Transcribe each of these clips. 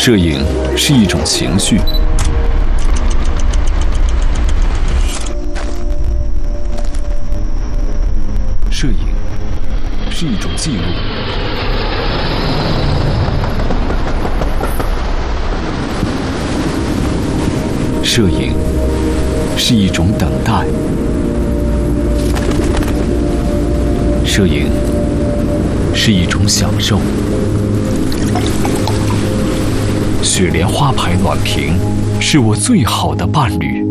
摄影是一种情绪，摄影是一种记录，摄影是一种等待，摄影是一种享受。雪莲花牌暖瓶是我最好的伴侣。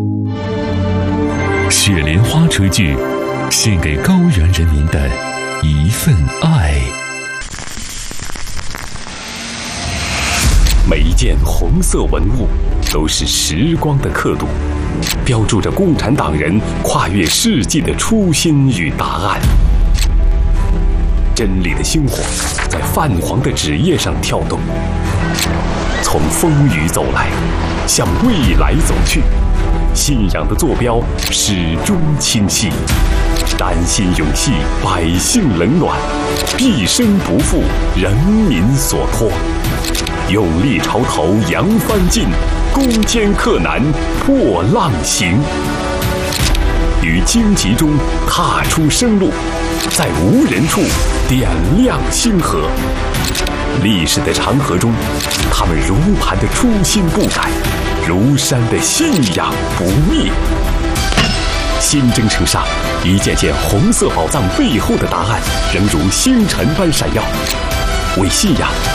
雪莲花炊具，献给高原人民的一份爱。每一件红色文物都是时光的刻度，标注着共产党人跨越世纪的初心与答案。真理的星火在泛黄的纸页上跳动，从风雨走来，向未来走去。信仰的坐标始终清晰，丹心永系百姓冷暖，毕生不负人民所托。勇立潮头扬帆进，攻坚克难破浪行。于荆棘中踏出生路，在无人处点亮星河。历史的长河中，他们如磐的初心不改，如山的信仰不灭。新征程上，一件件红色宝藏背后的答案，仍如星辰般闪耀。为信仰